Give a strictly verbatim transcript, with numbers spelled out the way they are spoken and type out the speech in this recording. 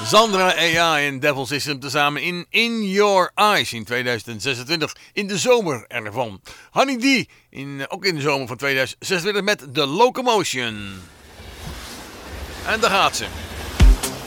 Sandra A I en Devil System tezamen in In Your Eyes in tweeduizend zesentwintig, in de zomer ervan. Honey D, in, ook in de zomer van tweeduizend zesentwintig met The Locomotion. En daar gaat ze.